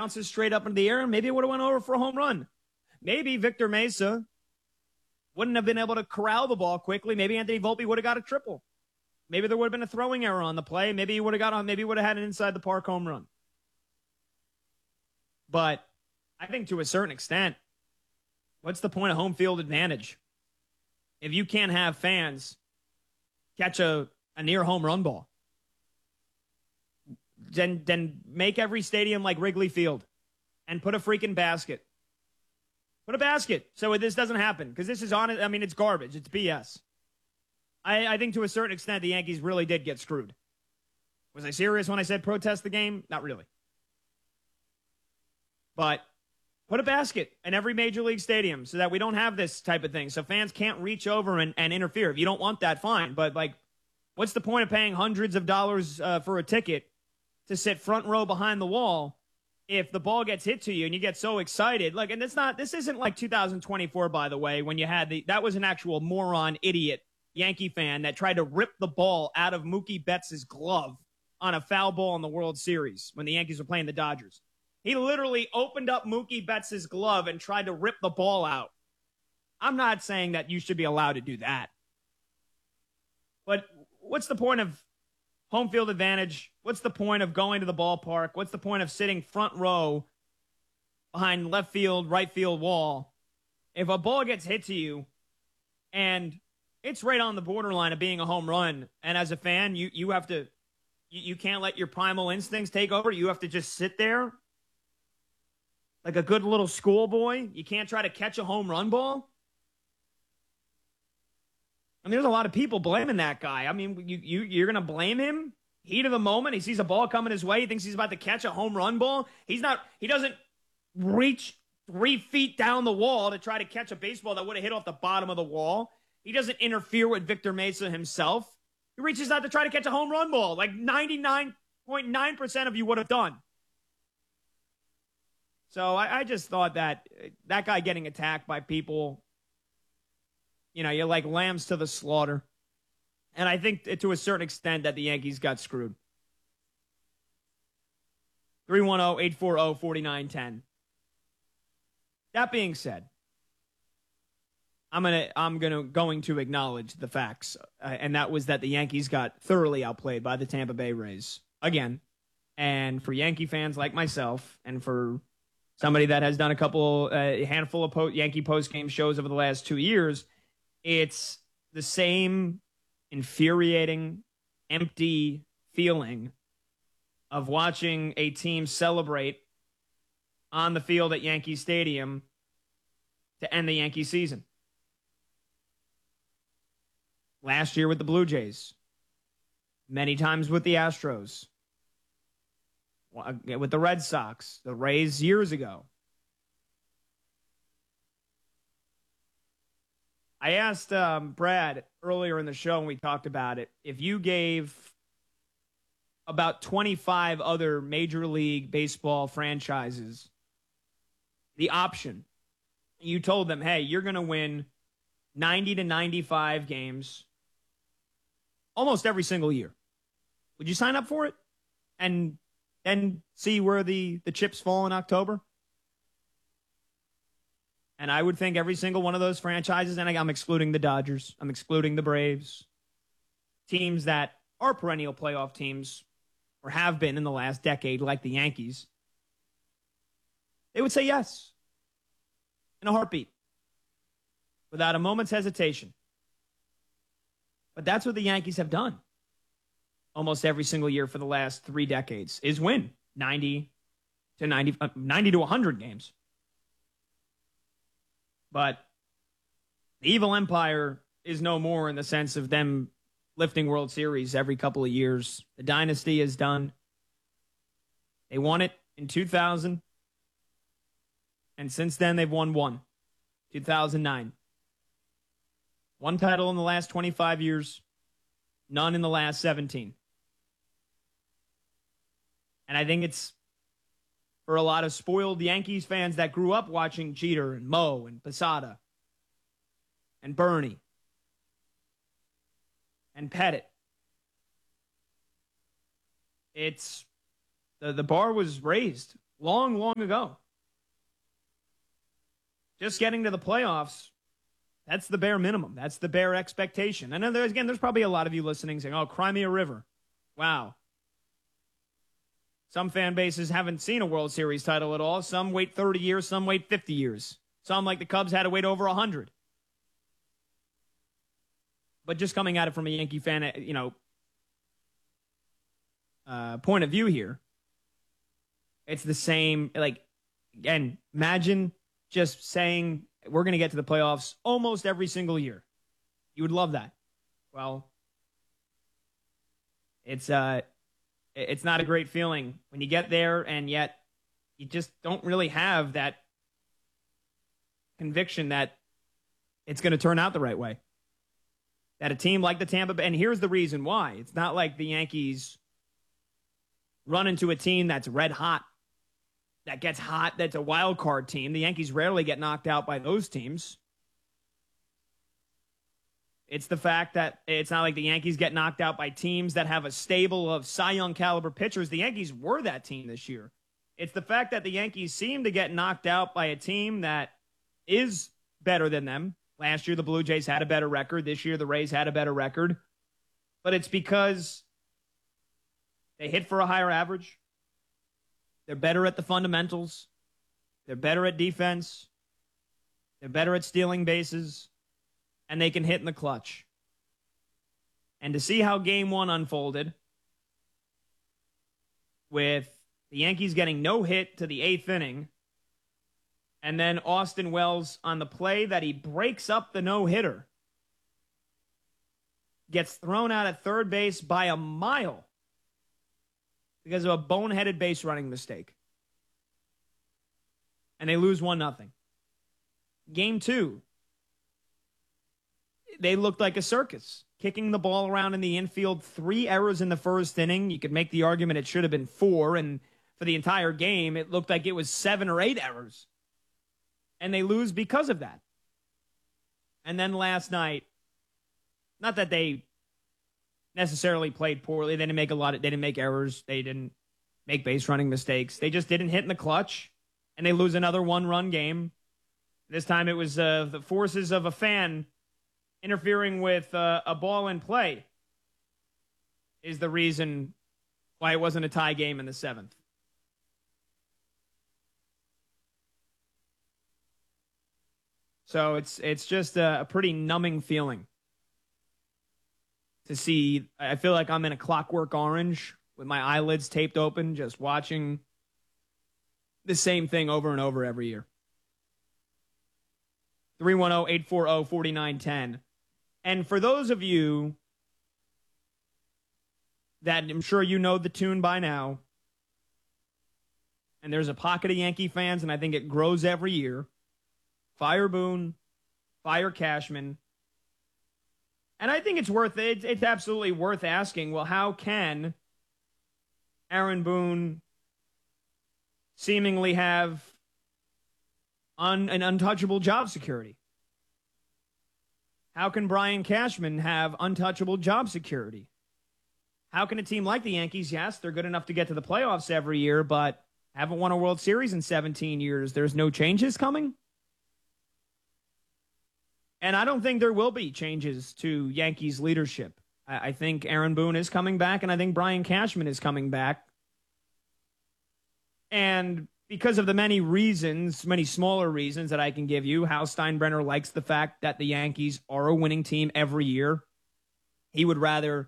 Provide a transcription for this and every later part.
bounces straight up into the air, and maybe it would have went over for a home run. Maybe Victor Mesa wouldn't have been able to corral the ball quickly. Maybe Anthony Volpe would have got a triple. Maybe there would have been a throwing error on the play. Maybe he would have got on. Maybe he would have had an inside the park home run. But I think to a certain extent, what's the point of home field advantage if you can't have fans catch a near home run ball? Then make every stadium like Wrigley Field and put a freaking basket. Put a basket so this doesn't happen, because this is honest. I mean, it's garbage. It's BS. I think to a certain extent the Yankees really did get screwed. Was I serious when I said protest the game? Not really. But put a basket in every major league stadium so that we don't have this type of thing. So fans can't reach over and interfere. If you don't want that, fine. But, like, what's the point of paying hundreds of dollars for a ticket to sit front row behind the wall if the ball gets hit to you and you get so excited? Like, and this isn't like 2024, by the way, when you had that was an actual moron, idiot Yankee fan that tried to rip the ball out of Mookie Betts' glove on a foul ball in the World Series when the Yankees were playing the Dodgers. He literally opened up Mookie Betts' glove and tried to rip the ball out. I'm not saying that you should be allowed to do that. But what's the point of home field advantage? What's the point of going to the ballpark? What's the point of sitting front row behind left field, right field wall if a ball gets hit to you and it's right on the borderline of being a home run, and as a fan, you have to, you can't let your primal instincts take over. You have to just sit there like a good little schoolboy. You can't try to catch a home run ball. I mean, there's a lot of people blaming that guy. I mean, you're going to blame him? Heat of the moment, he sees a ball coming his way. He thinks he's about to catch a home run ball. He doesn't reach 3 feet down the wall to try to catch a baseball that would have hit off the bottom of the wall. He doesn't interfere with Victor Mesa himself. He reaches out to try to catch a home run ball, like 99.9% of you would have done. So I just thought that guy getting attacked by people, you're like lambs to the slaughter. And I think to a certain extent that the Yankees got screwed. 310-840-4910. That being said, I'm going to acknowledge the facts, and that was that the Yankees got thoroughly outplayed by the Tampa Bay Rays again. And for Yankee fans like myself, and for somebody that has done a handful of Yankee post-game shows over the last 2 years, it's the same infuriating, empty feeling of watching a team celebrate on the field at Yankee Stadium to end the Yankee season. Last year with the Blue Jays. Many times with the Astros. With the Red Sox. The Rays years ago. I asked Brad earlier in the show when we talked about it, if you gave about 25 other Major League Baseball franchises the option, you told them, hey, you're going to win 90 to 95 games almost every single year. Would you sign up for it and then see where the chips fall in October? And I would think every single one of those franchises, and I'm excluding the Dodgers, I'm excluding the Braves, teams that are perennial playoff teams or have been in the last decade, like the Yankees, they would say yes in a heartbeat without a moment's hesitation. But that's what the Yankees have done almost every single year for the last 3 decades, is win 90 to 100 games. But the evil empire is no more in the sense of them lifting World Series every couple of years. The dynasty is done. They won it in 2000. And since then, they've won one. 2009. One title in the last 25 years. None in the last 17. And I think it's for a lot of spoiled Yankees fans that grew up watching Jeter and Mo and Posada and Bernie and Pettit. It's the bar was raised long, long ago. Just getting to the playoffs, that's the bare minimum. That's the bare expectation. I know there's probably a lot of you listening saying, oh, cry me a river. Wow. Some fan bases haven't seen a World Series title at all. Some wait 30 years, some wait 50 years. Some, like the Cubs, had to wait over 100. But just coming at it from a Yankee fan, point of view here, it's the same. Like, again, imagine just saying we're going to get to the playoffs almost every single year. You would love that. Well, it's not a great feeling when you get there and yet you just don't really have that conviction that it's going to turn out the right way. That a team like the Tampa Bay, and here's the reason why. It's not like the Yankees run into a team that's red hot, that gets hot, that's a wild card team. The Yankees rarely get knocked out by those teams. It's the fact that it's not like the Yankees get knocked out by teams that have a stable of Cy Young caliber pitchers. The Yankees were that team this year. It's the fact that the Yankees seem to get knocked out by a team that is better than them. Last year, the Blue Jays had a better record. This year, the Rays had a better record. But it's because they hit for a higher average. They're better at the fundamentals. They're better at defense. They're better at stealing bases. And they can hit in the clutch. And to see how Game 1 unfolded, with the Yankees getting no hit to the 8th inning, and then Austin Wells on the play that he breaks up the no-hitter, gets thrown out at third base by a mile because of a boneheaded base running mistake. And they lose 1-0. Game 2, they looked like a circus, kicking the ball around in the infield. 3 errors in the first inning. You could make the argument it should have been 4, and for the entire game, it looked like it was 7 or 8 errors. And they lose because of that. And then last night, not that they necessarily played poorly. They didn't make errors. They didn't make base running mistakes. They just didn't hit in the clutch. And they lose another 1-run game. This time it was the forces of a fan interfering with a ball in play is the reason why it wasn't a tie game in the 7th. So it's just a pretty numbing feeling to see. I feel like I'm in a Clockwork Orange with my eyelids taped open, just watching the same thing over and over every year. 310-840-4910. And for those of you that I'm sure you know the tune by now, and there's a pocket of Yankee fans, and I think it grows every year, fire Boone, fire Cashman. And I think it's absolutely worth asking, well, how can Aaron Boone seemingly have an untouchable job security? How can Brian Cashman have untouchable job security? How can a team like the Yankees, yes, they're good enough to get to the playoffs every year, but haven't won a World Series in 17 years. There's no changes coming? And I don't think there will be changes to Yankees leadership. I think Aaron Boone is coming back, and I think Brian Cashman is coming back. And because of the many reasons, many smaller reasons that I can give you, Hal Steinbrenner likes the fact that the Yankees are a winning team every year. He would rather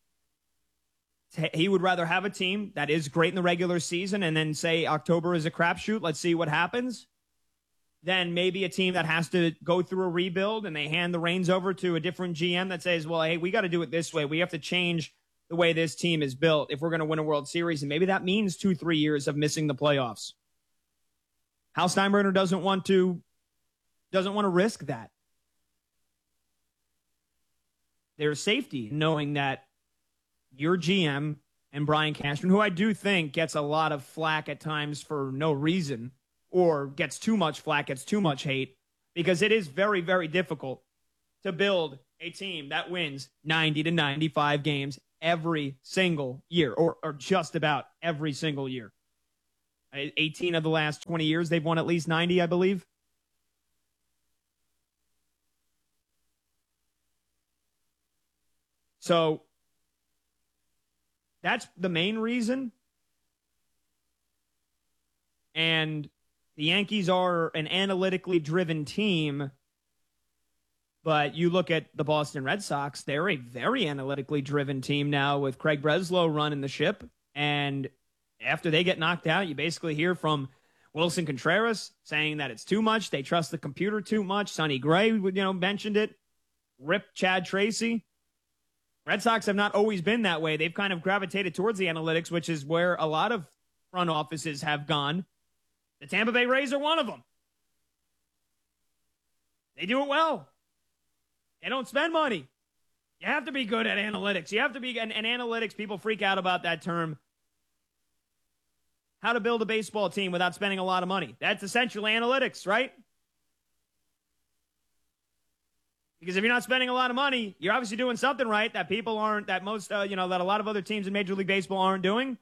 have a team that is great in the regular season and then say October is a crapshoot, let's see what happens, than maybe a team that has to go through a rebuild and they hand the reins over to a different GM that says, well, hey, we got to do it this way. We have to change the way this team is built if we're going to win a World Series. And maybe that means 2-3 years of missing the playoffs. Hal Steinbrenner doesn't want to risk that. There's safety knowing that your GM and Brian Cashman, who I do think gets a lot of flack at times for no reason, or gets too much flack, gets too much hate, because it is very, very difficult to build a team that wins 90 to 95 games every single year, or just about every single year. 18 of the last 20 years, they've won at least 90, I believe. So that's the main reason. And the Yankees are an analytically driven team. But you look at the Boston Red Sox, they're a very analytically driven team now with Craig Breslow running the ship. And after they get knocked out, you basically hear from Wilson Contreras saying that it's too much. They trust the computer too much. Sonny Gray, mentioned it. Rip Chad Tracy. Red Sox have not always been that way. They've kind of gravitated towards the analytics, which is where a lot of front offices have gone. The Tampa Bay Rays are one of them. They do it well. They don't spend money. You have to be good at analytics. You have to be, and analytics, people freak out about that term. How to build a baseball team without spending a lot of money. That's essentially analytics, right? Because if you're not spending a lot of money, you're obviously doing something right that people aren't, that most, that a lot of other teams in Major League Baseball aren't doing.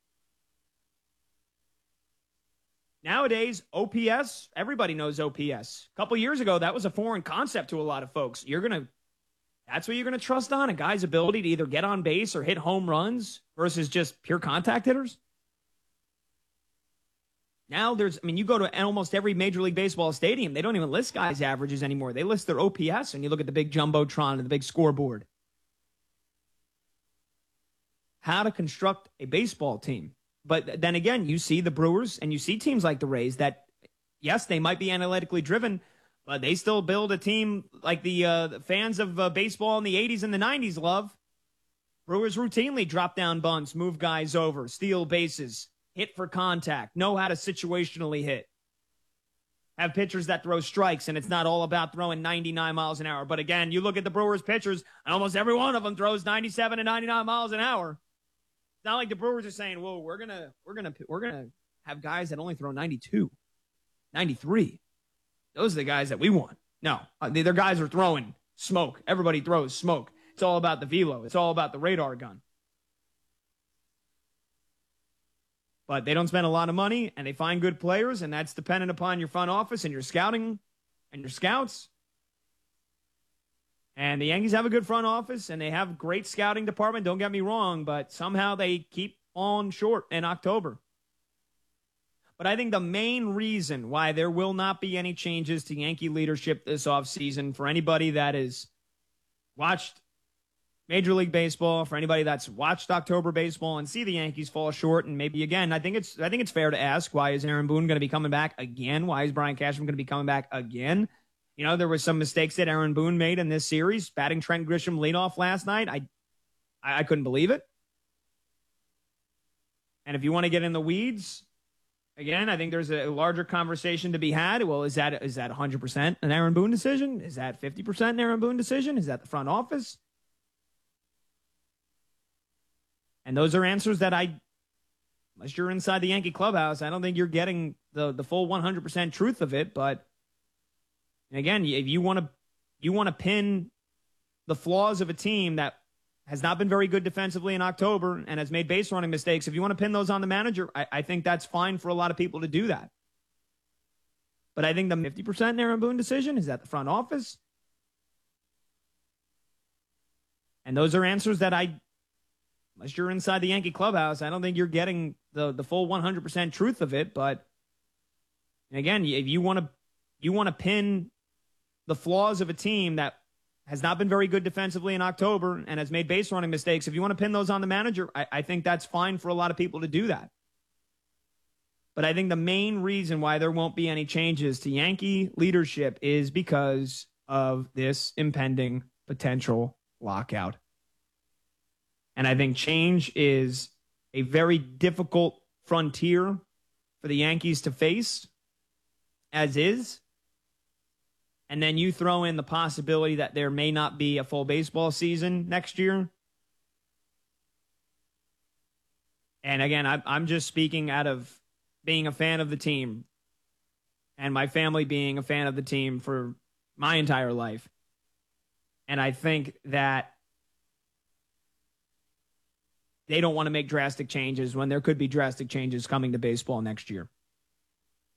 Nowadays, OPS, everybody knows OPS. A couple years ago, that was a foreign concept to a lot of folks. That's what you're going to trust on, a guy's ability to either get on base or hit home runs versus just pure contact hitters. Now you go to almost every Major League Baseball stadium, they don't even list guys' averages anymore. They list their OPS, and you look at the big Jumbotron and the big scoreboard. How to construct a baseball team. But then again, you see the Brewers and you see teams like the Rays that, yes, they might be analytically driven, but they still build a team like the fans of baseball in the 80s and the 90s love. Brewers routinely drop down bunts, move guys over, steal bases, hit for contact, know how to situationally hit. Have pitchers that throw strikes, and it's not all about throwing 99 miles an hour. But again, you look at the Brewers pitchers, and almost every one of them throws 97 and 99 miles an hour. It's not like the Brewers are saying, "Whoa, we're gonna have guys that only throw 92, 93. Those are the guys that we want." No, their guys are throwing smoke. Everybody throws smoke. It's all about the velo. It's all about the radar gun. But they don't spend a lot of money, and they find good players, and that's dependent upon your front office and your scouting and your scouts. And the Yankees have a good front office, and they have a great scouting department. Don't get me wrong, but somehow they keep falling short in October. But I think the main reason why there will not be any changes to Yankee leadership this offseason, for anybody that has watched Major League Baseball, for anybody that's watched October baseball and see the Yankees fall short, and maybe again, I think it's fair to ask, why is Aaron Boone going to be coming back again? Why is Brian Cashman going to be coming back again? There were some mistakes that Aaron Boone made in this series, batting Trent Grisham leadoff last night. I couldn't believe it. And if you want to get in the weeds, again, I think there's a larger conversation to be had. Well, is that 100% an Aaron Boone decision? Is that 50% an Aaron Boone decision? Is that the front office? And those are answers that unless you're inside the Yankee clubhouse, I don't think you're getting the full 100% truth of it. But again, if you want to pin the flaws of a team that has not been very good defensively in October and has made base running mistakes, if you want to pin those on the manager, I think that's fine for a lot of people to do that. But I think the 50% Aaron Boone decision is at the front office. And those are answers that unless you're inside the Yankee clubhouse, I don't think you're getting the full 100% truth of it. But again, if you want to pin the flaws of a team that has not been very good defensively in October and has made base running mistakes, if you want to pin those on the manager, I think that's fine for a lot of people to do that. But I think the main reason why there won't be any changes to Yankee leadership is because of this impending potential lockout. And I think change is a very difficult frontier for the Yankees to face, as is. And then you throw in the possibility that there may not be a full baseball season next year. And again, I'm just speaking out of being a fan of the team and my family being a fan of the team for my entire life. And I think that they don't want to make drastic changes when there could be drastic changes coming to baseball next year.